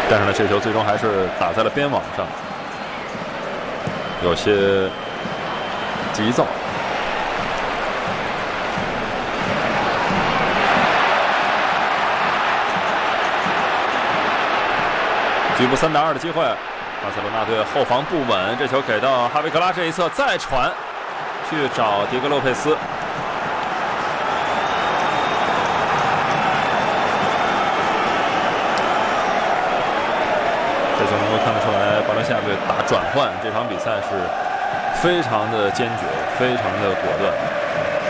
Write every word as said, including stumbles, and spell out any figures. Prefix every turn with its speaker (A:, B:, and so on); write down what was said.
A: 但是呢，这球最终还是打在了边网上，有些急躁。局部三打二的机会，巴塞罗那队后防不稳，这球给到哈维克拉这一侧，再传去找迪格洛佩斯。这就能够看得出来，巴伦西亚队打转换这场比赛是非常的坚决，非常的果断。